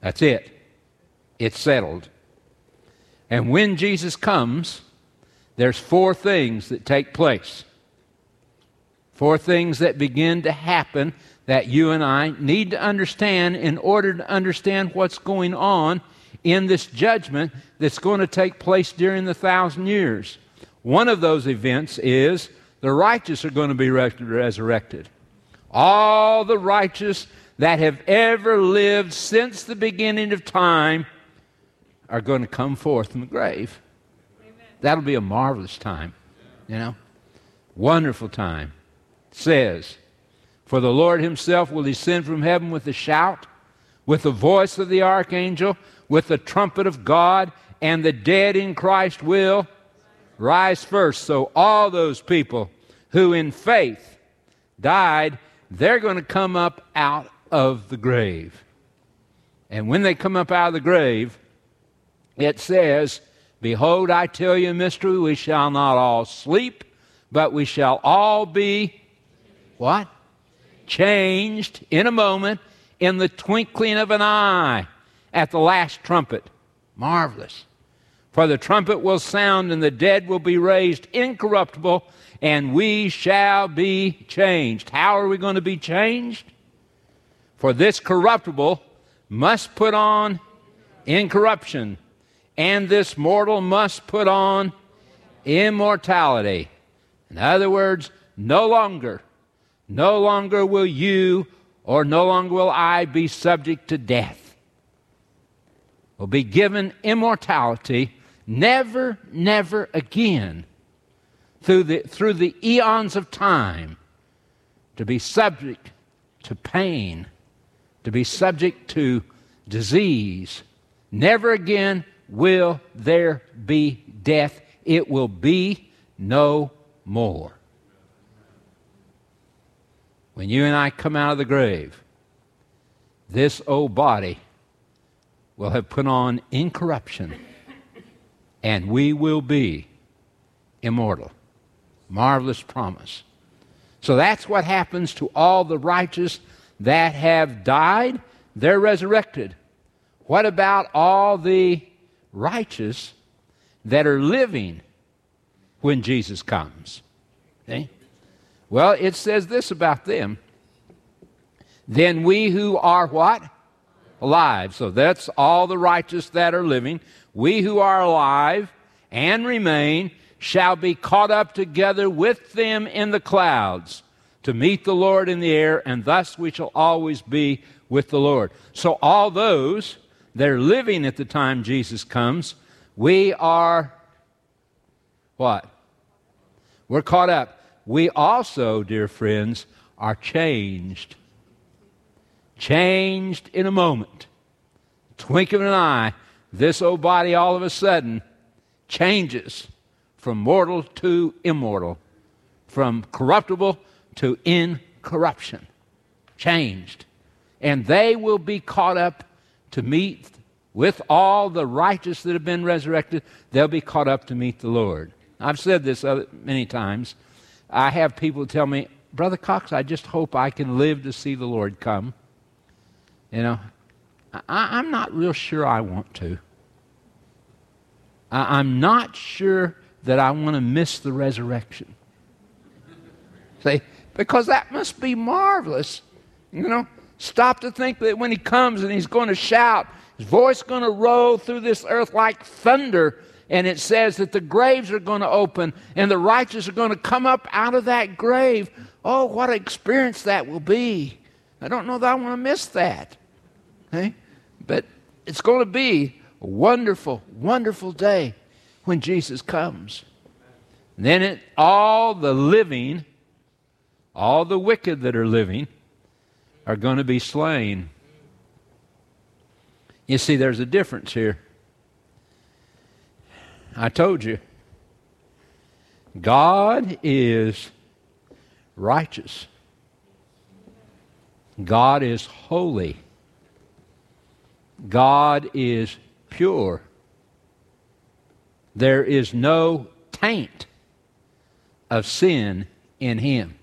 That's it. It's settled. And when Jesus comes, there's 4 things that take place. 4 things that begin to happen that you and I need to understand in order to understand what's going on in this judgment that's going to take place during the 1,000 years. One of those events is the righteous are going to be resurrected. All the righteous that have ever lived since the beginning of time are going to come forth from the grave. Amen. That'll be a marvelous time, wonderful time. It says, for the Lord himself will descend from heaven with a shout, with the voice of the archangel, with the trumpet of God, and the dead in Christ will rise first. So all those people who in faith died, they're going to come up out of the grave. And when they come up out of the grave, it says, behold, I tell you a mystery, we shall not all sleep, but we shall all be, what? Changed in a moment, in the twinkling of an eye, at the last trumpet. Marvelous. For the trumpet will sound, and the dead will be raised incorruptible, and we shall be changed. How are we going to be changed? For this corruptible must put on incorruption, and this mortal must put on immortality. In other words, no longer will you or no longer will I be subject to death. We'll be given immortality, never again, through the eons of time, to be subject to pain, to be subject to disease. Never again will there be death. It will be no more. When you and I come out of the grave, this old body will have put on incorruption, and we will be immortal. Marvelous promise. So that's what happens to all the righteous that have died. They're resurrected. What about all the righteous that are living when Jesus comes? Okay? Well, it says this about them. Then we who are what? Alive. So that's all the righteous that are living. We who are alive and remain shall be caught up together with them in the clouds to meet the Lord in the air, and thus we shall always be with the Lord. So all those that are living at the time Jesus comes, we are what? We're caught up. We also, dear friends, are changed. Changed in a moment. Twinkling of an eye, this old body all of a sudden changes from mortal to immortal, from corruptible to incorruption. Changed. And they will be caught up to meet with all the righteous that have been resurrected. They'll be caught up to meet the Lord. I've said this many times. I have people tell me, Brother Cox, I just hope I can live to see the Lord come. I'm not real sure I want to. I'm not sure that I want to miss the resurrection. See, because that must be marvelous. Stop to think that when he comes and he's going to shout, his voice going to roll through this earth like thunder, and it says that the graves are going to open and the righteous are going to come up out of that grave. Oh, what an experience that will be. I don't know that I want to miss that. Okay? But it's going to be a wonderful, wonderful day when Jesus comes. And then all the living, all the wicked that are living, are going to be slain. You see, there's a difference here. I told you, God is righteous. God is holy. God is pure. There is no taint of sin in him.